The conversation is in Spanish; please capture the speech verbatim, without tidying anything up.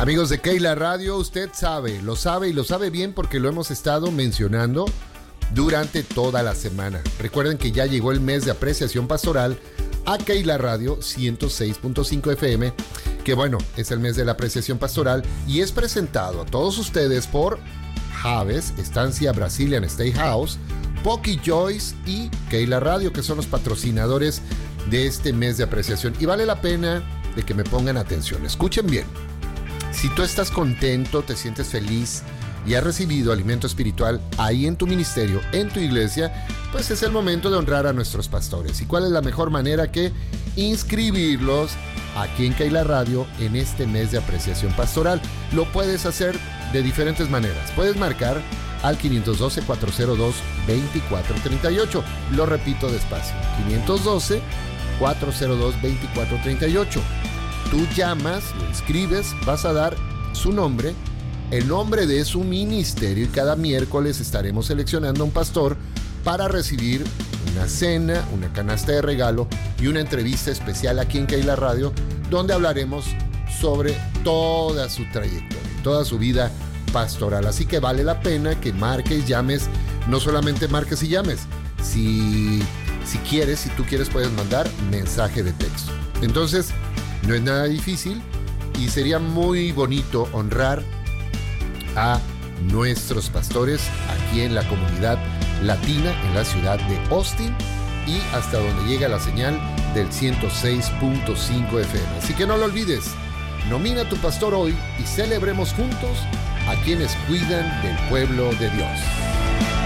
Amigos de Keila Radio, usted sabe, lo sabe y lo sabe bien porque lo hemos estado mencionando durante toda la semana. Recuerden que ya llegó el mes de apreciación pastoral a Keila Radio ciento seis punto cinco F M, que bueno, es el mes de la apreciación pastoral y es presentado a todos ustedes por Javes, Estancia Brazilian Steakhouse, Pocky Joyce y Keila Radio, que son los patrocinadores de este mes de apreciación. Y vale la pena de que me pongan atención. Escuchen bien. Si tú estás contento, te sientes feliz y has recibido alimento espiritual ahí en tu ministerio, en tu iglesia, pues es el momento de honrar a nuestros pastores. ¿Y cuál es la mejor manera que inscribirlos aquí en Keila Radio en este mes de apreciación pastoral? Lo puedes hacer de diferentes maneras. Puedes marcar al quinientos doce, cuatrocientos dos, veinticuatro treinta y ocho. Lo repito despacio. quinientos doce, cuatrocientos dos, veinticuatro treinta y ocho. Tú llamas, lo inscribes, vas a dar su nombre, el nombre de su ministerio y cada miércoles estaremos seleccionando a un pastor para recibir una cena, una canasta de regalo y una entrevista especial aquí en Keila Radio, donde hablaremos sobre toda su trayectoria, toda su vida pastoral. Así que vale la pena que marques, llames, no solamente marques y llames, si, si quieres, si tú quieres puedes mandar mensaje de texto. Entonces, no es nada difícil y sería muy bonito honrar a nuestros pastores aquí en la comunidad latina, en la ciudad de Austin y hasta donde llega la señal del ciento seis punto cinco F M. Así que no lo olvides, nomina a tu pastor hoy y celebremos juntos a quienes cuidan del pueblo de Dios.